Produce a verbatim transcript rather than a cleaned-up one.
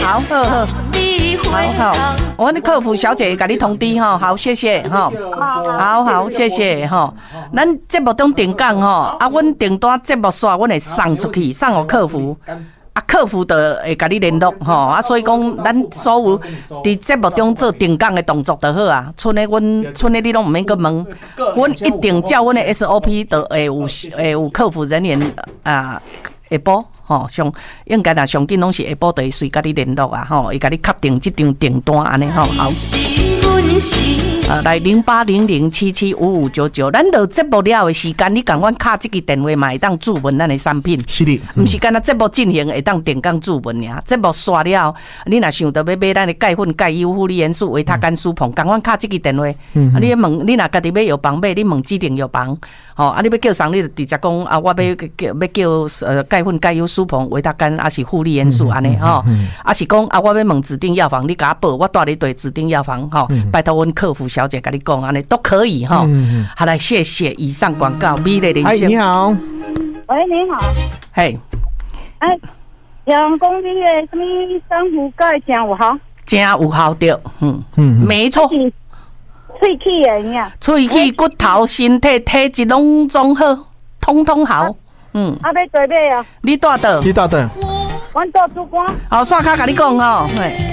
好，好好，好好，我的客服小姐给你通知哈，好，谢谢哈，好好，谢谢哈。咱节目中定讲哈，啊，阮订单节目线，阮会送出去，送给客服。啊，客服的会甲你联络吼，啊，所以讲咱所有伫节目中做定岗的动作就好啊。剩的阮，剩的你拢毋免去问，阮一定照阮的 S O P 就会有会有客服人员啊下晡吼，上应该啦上紧拢是下晡就会随甲你联络啊吼，会甲你确定即张订单安尼吼好。啊，来零八零零七七五五九九，咱到节目了的时间，你赶快卡这个电话嘛，会当注文咱的产品。 是的， 唔是干那节目进行会当定岗注文尔。节目刷了，你若想到要买咱的钙粉、钙优、护理元素、维他甘舒鹏，赶快卡这个电话。嗯，啊，你问，你若家己要药房买，你问指定药房。吼、哦，啊，你要叫上，你就直接讲啊，我要叫要叫呃钙粉、钙优、舒鹏、维他甘，还是护理元素安尼吼，啊是讲啊，我要问指定药房，你甲我报，我带你对指定药房吼、嗯，拜托阮客服小姐甲你讲安尼都可以吼。嗯、好来，谢谢以上广告，美丽人生。 你好， 喂，你好， 嘿， 哎，杨讲你的什么珊瑚钙真有效？ 真有效对，嗯嗯，没错。 喙齿的呀， 喙齿、骨头、身体、体质拢总好，通通好。嗯， 啊，要做咩啊？ 你带倒？ 你带倒？ 阮到主管。 好，刷卡甲你讲吼，嘿。